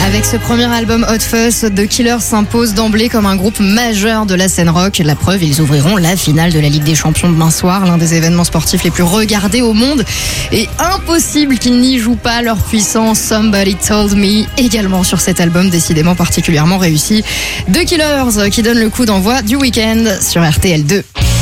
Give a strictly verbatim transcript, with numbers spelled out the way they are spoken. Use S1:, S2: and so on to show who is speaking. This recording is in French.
S1: Avec ce premier album Hot Fuss, The Killers s'impose d'emblée comme un groupe majeur de la scène rock. La preuve, ils ouvriront la finale de la Ligue des Champions demain soir, l'un des événements sportifs les plus regardés au monde. Et impossible qu'ils n'y jouent pas leur puissant Somebody Told Me, également sur cet album décidément particulièrement réussi. The Killers qui donne le coup d'envoi du week-end sur R T L deux.